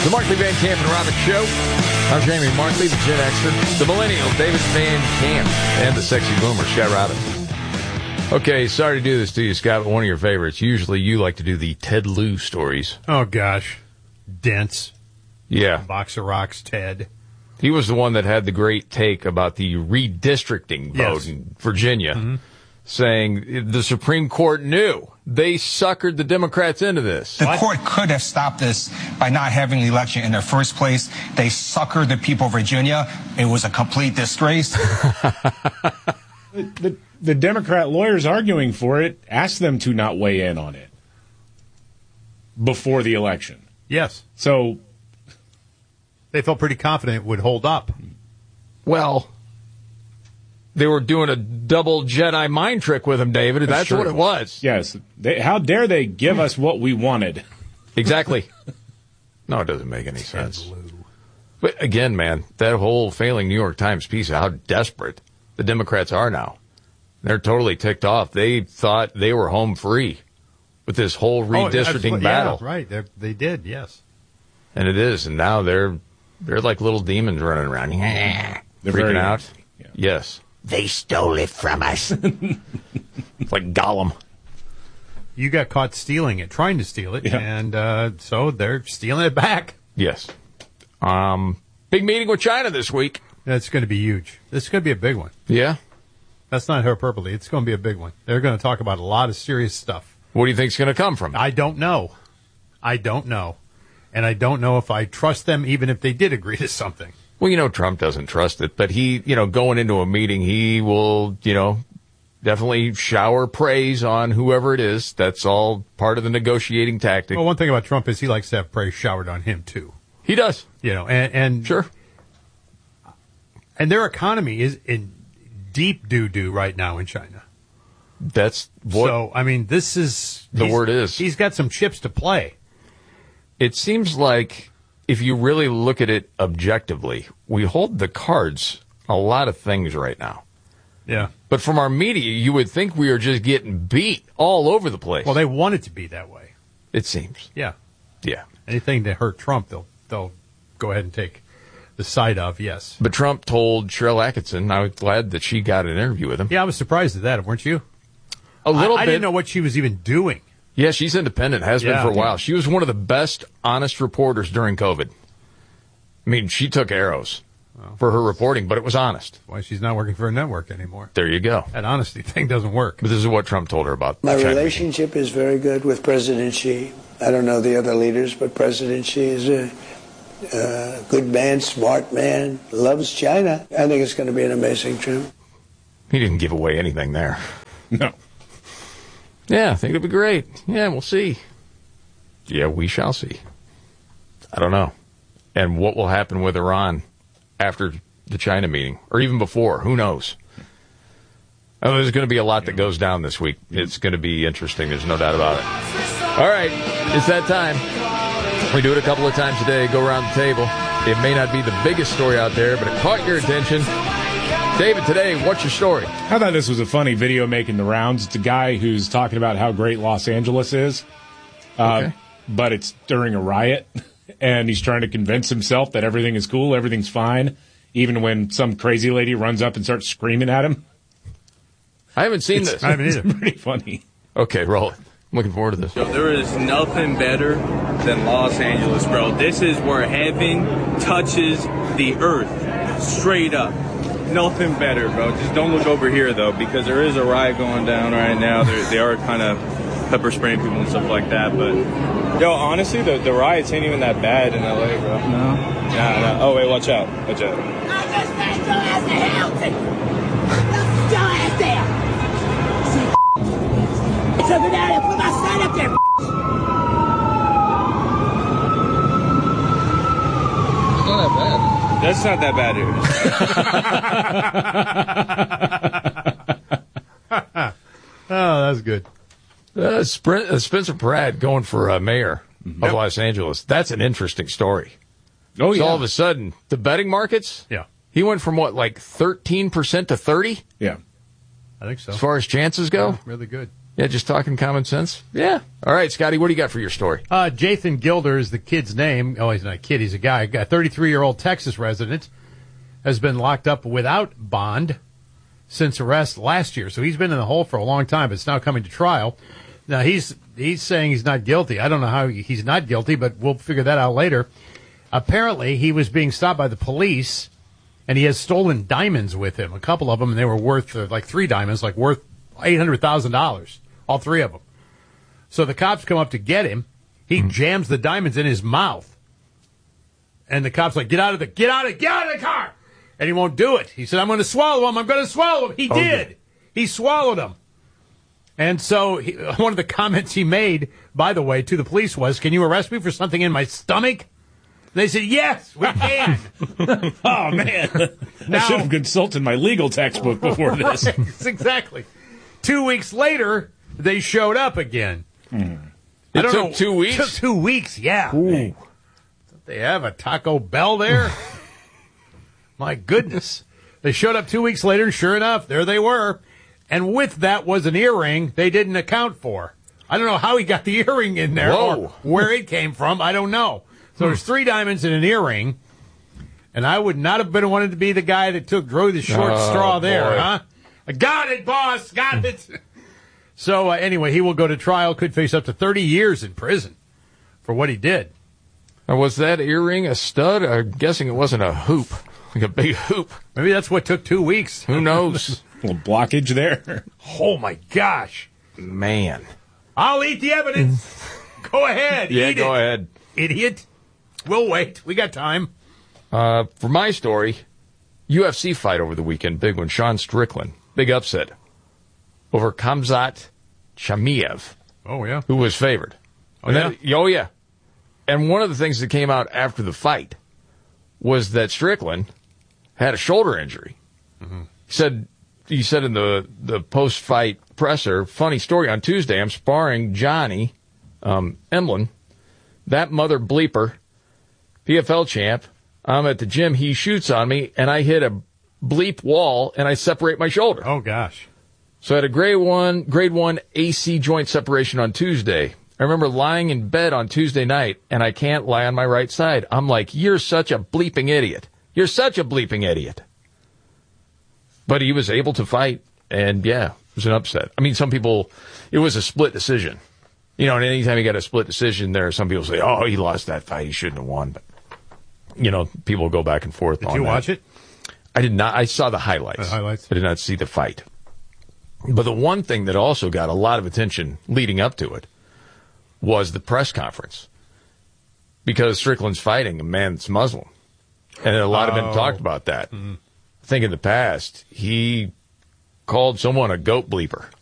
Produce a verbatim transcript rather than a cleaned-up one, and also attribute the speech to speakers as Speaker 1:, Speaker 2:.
Speaker 1: The Markley, Van Camp, and Robbins Show. I'm Jamie Markley, the Gen Xer, the Millennial, David Van Camp, and the Sexy Boomer, Scott Robbins. Okay, sorry to do this to you, Scott, but one of your favorites. Usually you like to do the Ted Lieu stories.
Speaker 2: Oh, gosh. Dense.
Speaker 1: Yeah.
Speaker 2: Box of rocks, Ted.
Speaker 1: He was the one that had the great take about the redistricting vote
Speaker 2: Yes.
Speaker 1: in Virginia,
Speaker 2: Mm-hmm.
Speaker 1: saying the Supreme Court knew. They suckered the Democrats into this.
Speaker 3: The court could have stopped this by not having the election in the first place. They suckered the people of Virginia. It was a complete disgrace.
Speaker 4: the, the, the Democrat lawyers arguing for it asked them to not weigh in on it before the election.
Speaker 2: Yes.
Speaker 4: So
Speaker 2: they felt pretty confident it would hold up.
Speaker 1: Well, they were doing a double Jedi mind trick with him, David. That's, That's what it was.
Speaker 4: Yes. They, how dare they give us what we wanted?
Speaker 1: Exactly. No, it doesn't make any sense. But again, man, that whole failing New York Times piece of how desperate the Democrats are now. They're totally ticked off. They thought they were home free with this whole redistricting
Speaker 2: oh,
Speaker 1: battle.
Speaker 2: Yeah, right. They're, they did, yes.
Speaker 1: And it is. And now they're they're like little demons running around. They're freaking
Speaker 4: very,
Speaker 1: out. Yeah. Yes. They stole it from us. It's like Gollum.
Speaker 2: You got caught stealing it, trying to steal it,
Speaker 4: yeah.
Speaker 2: and uh, so they're stealing it back.
Speaker 1: Yes. Um, big meeting with China this week.
Speaker 2: That's going to be huge. This is going to be a big one.
Speaker 1: Yeah?
Speaker 2: That's not hyperbole. It's going to be a big one. They're going to talk about a lot of serious stuff.
Speaker 1: What do you think is going to come from it?
Speaker 2: I don't know. I don't know. And I don't know if I trust them even if they did agree to something.
Speaker 1: Well, you know, Trump doesn't trust it, but he, you know, going into a meeting, he will, you know, definitely shower praise on whoever it is. That's all part of the negotiating tactic.
Speaker 2: Well, one thing about Trump is he likes to have praise showered on him, too.
Speaker 1: He does.
Speaker 2: You know, and, and
Speaker 1: sure.
Speaker 2: And their economy is in deep doo-doo right now in China.
Speaker 1: That's what.
Speaker 2: So, I mean, this is.
Speaker 1: The word is.
Speaker 2: He's got some chips to play.
Speaker 1: It seems like if you really look at it objectively, we hold the cards a lot of things right now.
Speaker 2: Yeah.
Speaker 1: But from our media, you would think we are just getting beat all over the place.
Speaker 2: Well, they want it to be that way.
Speaker 1: It seems.
Speaker 2: Yeah.
Speaker 1: Yeah.
Speaker 2: Anything to hurt Trump, they'll they'll go ahead and take the side of, yes.
Speaker 1: But Trump told Cheryl Atkinson, I was glad that she got an interview with him.
Speaker 2: Yeah, I was surprised at that, weren't you?
Speaker 1: A little
Speaker 2: I, I
Speaker 1: bit.
Speaker 2: didn't know what she was even doing.
Speaker 1: Yeah, she's independent, has
Speaker 2: yeah.
Speaker 1: been for a while. She was one of the best honest reporters during COVID. I mean, she took arrows well, for her reporting, but it was honest.
Speaker 2: Why she's not working for a network anymore.
Speaker 1: There you go.
Speaker 2: That honesty thing doesn't work.
Speaker 1: But this is what Trump told her about
Speaker 5: My
Speaker 1: China.
Speaker 5: relationship is very good with President Xi. I don't know the other leaders, but President Xi is a uh, good man, smart man, loves China. I think it's going to be an amazing trip.
Speaker 1: He didn't give away anything there.
Speaker 4: No.
Speaker 1: Yeah, I think it'll be great. Yeah, we'll see. Yeah, we shall see. I don't know. And what will happen with Iran after the China meeting, or even before? Who knows? Oh, there's going to be a lot that goes down this week. It's going to be interesting. There's no doubt about it. All right, it's that time. We do it a couple of times a day, go around the table. It may not be the biggest story out there, but it caught your attention. David, today, what's your story?
Speaker 4: I thought this was a funny video making the rounds. It's a guy who's talking about how great Los Angeles is, uh,
Speaker 1: okay.
Speaker 4: but it's during a riot, and he's trying to convince himself that everything is cool, everything's fine, even when some crazy lady runs up and starts screaming at him.
Speaker 1: I haven't seen
Speaker 4: It's,
Speaker 1: this.
Speaker 2: I haven't either.
Speaker 4: It's pretty funny.
Speaker 1: Okay, roll it. I'm looking forward to this.
Speaker 6: There is nothing better than Los Angeles, bro. This is where heaven touches the earth, straight up. Nothing better, bro. Just don't look over here, though, because there is a riot going down right now. They're, they are kind of pepper spraying people and stuff like that. But, yo, honestly, the, the riots ain't even that bad in L A, bro. No? Nah, nah. Oh, wait, watch out. Watch out.
Speaker 7: I just sent your ass to hell, Let's your ass there. Took me down there. Put my son up there,
Speaker 6: It's not that bad. That's not that bad,
Speaker 2: dude. Oh, that's good.
Speaker 1: Uh, Sprint, uh, Spencer Pratt going for uh, mayor
Speaker 4: mm-hmm.
Speaker 1: of Los Angeles. That's an interesting story.
Speaker 4: Oh,
Speaker 1: so
Speaker 4: yeah.
Speaker 1: all of a sudden, the betting markets,
Speaker 2: yeah,
Speaker 1: he went from what, like thirteen percent to thirty?
Speaker 4: Yeah.
Speaker 2: I think so.
Speaker 1: As far as chances go?
Speaker 2: Yeah, really good.
Speaker 1: Yeah, just talking common sense. Yeah. All right, Scotty, what do you got for your story?
Speaker 2: Uh, Jathan Gilder is the kid's name. Oh, he's not a kid. He's a guy. A thirty-three-year-old Texas resident has been locked up without bond since arrest last year. So he's been in the hole for a long time, but it's now coming to trial. Now, he's he's saying he's not guilty. I don't know how he's not guilty, but we'll figure that out later. Apparently, he was being stopped by the police, and he has stolen diamonds with him, a couple of them, and they were worth, uh, like three diamonds, like worth eight hundred thousand dollars, all three of them. So the cops come up to get him. He mm. jams the diamonds in his mouth. And the cop's like, get out of the, get out of, get out of the car! And he won't do it. He said, I'm going to swallow him, I'm going to swallow him. He oh, did. Yeah. He swallowed him. And so he, one of the comments he made, by the way, to the police was, can you arrest me for something in my stomach? They said, yes, we can.
Speaker 4: Oh, man. Now, I should have consulted my legal textbook before this.
Speaker 2: Right, exactly. Two weeks later, they showed up again.
Speaker 1: Hmm. I don't it took know, two weeks?
Speaker 2: Took two weeks, yeah. Ooh. They have a Taco Bell there? My goodness. They showed up two weeks later, and sure enough, there they were. And with that was an earring they didn't account for. I don't know how he got the earring in there
Speaker 1: Whoa.
Speaker 2: or where it came from. I don't know. So there's three diamonds and an earring, and I would not have been wanted to be the guy that took drew the short oh, straw there, boy. huh? I got it, boss, got it. So uh, anyway, he will go to trial, could face up to thirty years in prison for what he did.
Speaker 1: Now, was that earring a stud? I'm guessing it wasn't a hoop, like a big hoop.
Speaker 2: Maybe that's what took two weeks.
Speaker 1: Who knows?
Speaker 4: A little blockage there.
Speaker 2: Oh, my gosh.
Speaker 1: Man.
Speaker 2: I'll eat the evidence. Go ahead.
Speaker 1: Yeah,
Speaker 2: eat
Speaker 1: go
Speaker 2: it,
Speaker 1: ahead.
Speaker 2: Idiot. We'll wait. We got time.
Speaker 1: Uh, for my story, U F C fight over the weekend. Big one. Sean Strickland. Big upset over Khamzat Chimaev.
Speaker 2: Oh, yeah.
Speaker 1: Who was favored.
Speaker 2: Oh, yeah?
Speaker 1: Then, oh, yeah. And one of the things that came out after the fight was that Strickland had a shoulder injury. Mm-hmm. He said, he said in the, the post-fight presser, funny story, on Tuesday, I'm sparring Johnny um, Emlyn, that mother bleeper, P F L champ. I'm at the gym. He shoots on me, and I hit a bleep wall, and I separate my shoulder.
Speaker 2: Oh, gosh.
Speaker 1: So I had a grade one, grade one A C joint separation on Tuesday. I remember lying in bed on Tuesday night, and I can't lie on my right side. I'm like, you're such a bleeping idiot. You're such a bleeping idiot. But he was able to fight, and, yeah, it was an upset. I mean, some people, it was a split decision. You know, and anytime you got a split decision there, some people say, oh, he lost that fight. He shouldn't have won. But, you know, people go back and forth
Speaker 2: did
Speaker 1: on that.
Speaker 2: Did you watch it?
Speaker 1: I did not. I saw the highlights.
Speaker 2: The highlights?
Speaker 1: I did not see the fight. But the one thing that also got a lot of attention leading up to it was the press conference. Because Strickland's fighting a man that's Muslim. And a lot oh. of men talked about that. Mm-hmm. I think in the past, he called someone a goat bleeper.